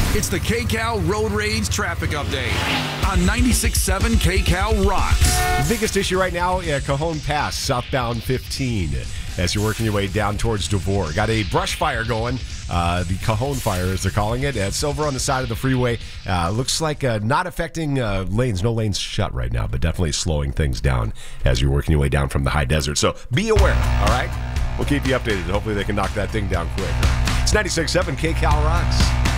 It's the KCAL Road Rage Traffic Update on 96.7 KCAL Rocks. Biggest issue right now, Cajon Pass, southbound 15, as you're working your way down towards Devore. Got a brush fire going, the Cajon fire as they're calling it. It's over on the side of the freeway. Looks like not affecting lanes. No lanes shut right now, but definitely slowing things down as you're working your way down from the high desert. So be aware, all right? We'll keep you updated. Hopefully they can knock that thing down quick. It's 96.7 KCAL Rocks.